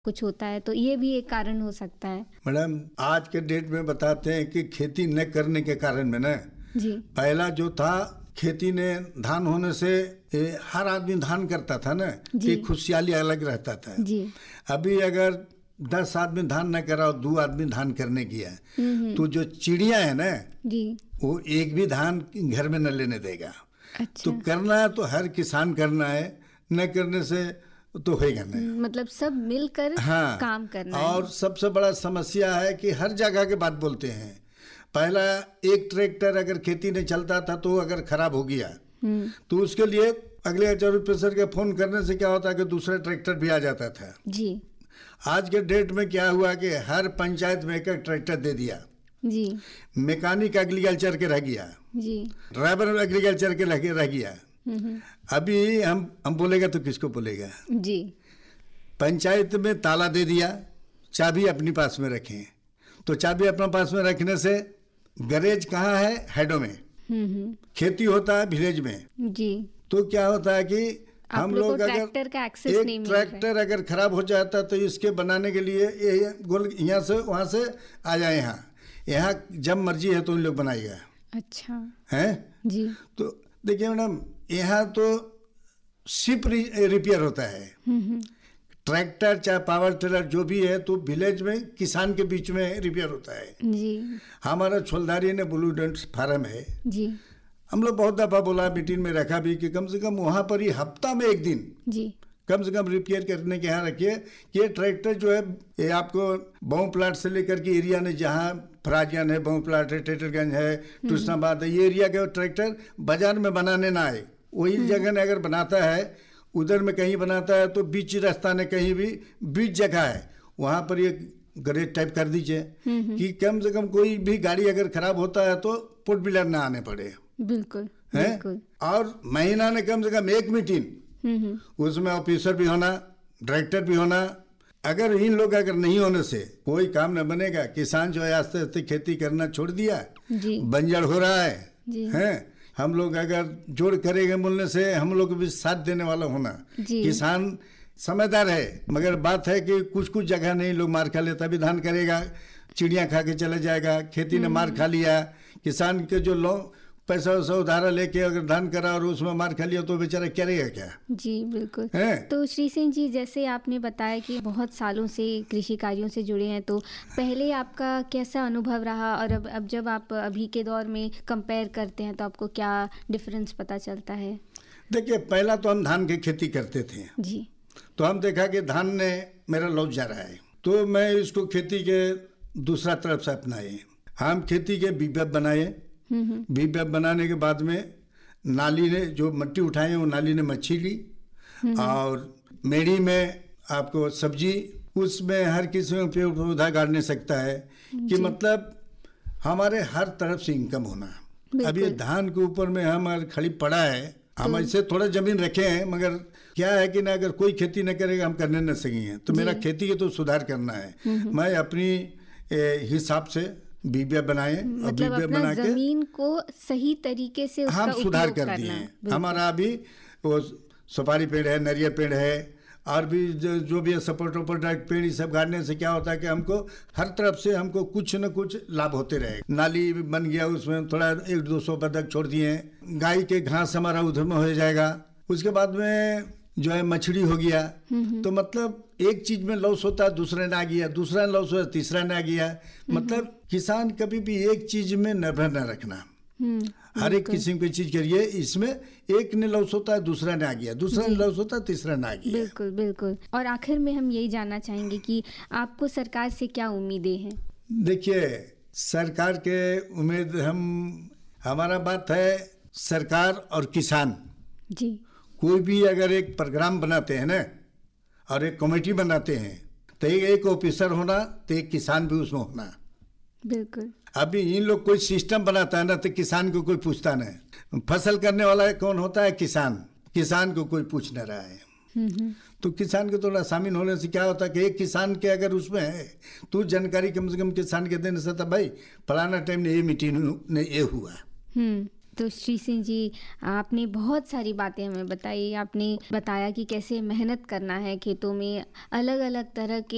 कुछ होता है, तो ये भी एक कारण हो सकता है। मैडम, आज के डेट में बताते हैं कि खेती न करने के कारण में ना, जी पहला जो था खेती ने धान होने से हर आदमी धान करता था ना, जी। कि खुशहाली अलग रहता था। जी। अभी अगर 10 आदमी धान न करा और 2 आदमी धान करने किया, तो जो चिड़िया है ना, जी। वो एक भी धान घर में न लेने देगा। अच्छा। तो करना तो हर किसान करना है, न करने से तो होगा नहीं। मतलब सब मिलकर हाँ, काम करना और है। सबसे बड़ा समस्या है कि हर जगह के बात बोलते हैं। पहला एक ट्रैक्टर अगर खेती नहीं चलता था तो अगर खराब हो गया तो उसके लिए अगले हजार प्रेशर के फोन करने से क्या होता है कि दूसरा ट्रैक्टर भी आ जाता था। जी। आज के डेट में क्या हुआ कि हर पंचायत में एक ट्रैक्टर दे दिया। जी। मैकेनिक एग्रीकल्चर के रह गया, जी। ड्राइवर एग्रीकल्चर के रह गया। अभी हम बोलेगा तो किसको बोलेगा। जी। पंचायत में ताला दे दिया, चाबी अपनी पास में रखें। तो चाबी अपने पास में रखने से गैरेज कहाँ है, हेडों में। खेती होता है विलेज में। जी। तो क्या होता है कि हम लोग अगर ट्रैक्टर का एक्सेस नहीं एक मिल रहा है। ट्रैक्टर अगर खराब हो जाता तो इसके बनाने के लिए ये गोल यहाँ से वहाँ से आ जाए, यहाँ जब मर्जी है तो इन लोग बनाएगा। अच्छा। है जी। तो देखिए मैडम, यहाँ तो सिर्फ रिपेयर होता है। ट्रैक्टर चाहे पावर टिलर जो भी है तो विलेज में किसान के बीच में रिपेयर होता है। जी। हमारा छोलदारी ने ब्लू डेंट फार्म है। जी। हम लोग बहुत दफा बोला, मीटिंग में रखा भी कि कम से कम वहां पर ही हफ्ता में एक दिन जी। कम से कम रिपेयर करने के यहाँ रखिए कि ये ट्रैक्टर जो है ये आपको बहु प्लाट से लेकर के एरिया ने जहाँ फराजियान है, बहु प्लाट है, टेटरगंज है, तुष्णाबाद है, ये एरिया के ट्रैक्टर बाजार में बनाने ना आए। वही जगह ने अगर बनाता है, उधर में कहीं बनाता है तो बीच रास्ता ने कहीं भी बीच जगह है वहां पर ये ग्रेड टाइप कर दीजिए कि कम से कम कोई भी गाड़ी अगर खराब होता है तो फुट व्हीलर ना आने पड़े। बिल्कुल है? बिल्कुल। और महीना ने कम से कम एक मीटिंग, उसमें ऑफिसर भी होना, डायरेक्टर भी होना। अगर इन लोग अगर नहीं होने से कोई काम न बनेगा। किसान जो है आस्ते आस्ते खेती करना छोड़ दिया, बंजर हो रहा है। हम लोग अगर जोड़ करेंगे बोलने से हम लोग भी साथ देने वाला होना। किसान समझदार है, मगर बात है कि कुछ कुछ जगह नहीं, लोग मार खा लेता भी धान करेगा, चिड़िया खा के चले जाएगा। खेती ने मार खा लिया, किसान के जो लोग पैसा वैसा उधारा लेके अगर धान करा और उसमें मार खा लिया तो बेचारा करेगा क्या। जी बिल्कुल। तो श्री सिंह जी, जैसे आपने बताया कि बहुत सालों से कृषि कार्यों से जुड़े हैं, तो पहले आपका कैसा अनुभव रहा और अब जब आप अभी के दौर में कंपेयर करते हैं तो आपको क्या डिफरेंस पता चलता है? देखिए, पहला तो हम धान की खेती करते थे जी। तो हम देखा कि धान ने मेरा लौट जा रहा है, तो मैं इसको खेती के दूसरा तरफ से अपनाए। हम खेती के बीबीएफ बनाए। बीबीएफ बनाने के बाद में नाली ने जो मिट्टी उठाए वो नाली ने मच्छी ली, और मेड़ी में आपको सब्जी, उसमें हर किसी में पेड़ पौधा गाड़ नहीं सकता है कि मतलब हमारे हर तरफ से इनकम होना। अभी धान के ऊपर में हमारे खड़ी पड़ा है, हम ऐसे थोड़ा जमीन रखे हैं, मगर क्या है कि ना अगर कोई खेती न करेगा हम करने न सकेंगे। तो मेरा खेती के तो सुधार करना है। मैं अपनी हिसाब से बीबीएफ बनाए और मतलब बीबीएफ अपना बना के जमीन को सही तरीके से उसका हम सुधार उपयोग कर दिए करना हैं। हमारा अभी वो सुपारी पेड़ है, नारियल पेड़ है, और भी जो भी है सपोर्ट पेड़, ये सब गाड़ने से क्या होता है कि हमको हर तरफ से हमको कुछ न कुछ लाभ होते रहे। नाली बन गया, उसमें थोड़ा 100-200 बतख छोड़ दिए, गाय के घास हमारा उधर में हो जाएगा। उसके बाद में जो है मछली हो गया। तो मतलब एक चीज में लॉस होता है, दूसरे ने आ गया, दूसरा लॉस होता, तीसरा ने आ गया। मतलब किसान कभी भी एक चीज में निर्भर न रखना, हर एक किस्म की चीज करिए। इसमें एक ने लॉस होता है, दूसरा ने आ गया, दूसरा ने लॉस होता है, तीसरा ने आ गया। बिल्कुल बिल्कुल। और आखिर में हम यही जानना चाहेंगे कि आपको सरकार से क्या उम्मीदें हैं? देखिए, सरकार के उम्मीद हमारा बात है सरकार और किसान जी। कोई भी अगर एक प्रोग्राम बनाते हैं ना और एक कमेटी बनाते हैं तो एक ऑफिसर होना, तो एक किसान भी उसमें होना। बिल्कुल। अभी इन लोग कोई सिस्टम बनाता है ना तो किसान को कोई पूछता नहीं। फसल करने वाला कौन होता है? किसान। किसान को कोई पूछ नहीं रहा है। तो किसान के थोड़ा शामिल होने से क्या होता है कि एक किसान के अगर उसमें है तो जानकारी कम से कम किसान के देने से, भाई फलाना टाइम ने ये मीटिंग ने ये हुआ। तो श्री सिंह जी, आपने बहुत सारी बातें हमें बताई। आपने बताया कि कैसे मेहनत करना है खेतों में, अलग अलग तरह के